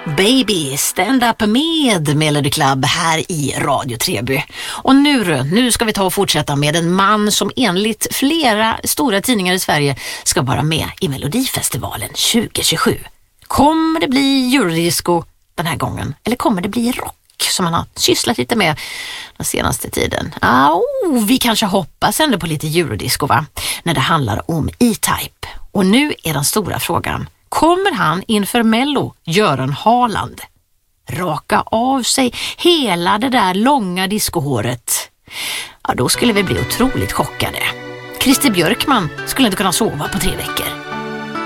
Baby, stand up med Melody Club här i Radio Treby. Och nu ska vi ta och fortsätta med en man som enligt flera stora tidningar i Sverige ska vara med i Melodifestivalen 2027. Kommer det bli eurodisco den här gången? Eller kommer det bli rock som han har sysslat lite med den senaste tiden? Vi kanske hoppas ändå på lite eurodisco, va? När det handlar om E-Type. Och nu är den stora frågan: kommer han inför Mello göra en Haaland? Raka av sig hela det där långa diskohåret? Ja, då skulle vi bli otroligt chockade. Christer Björkman skulle inte kunna sova på 3 veckor.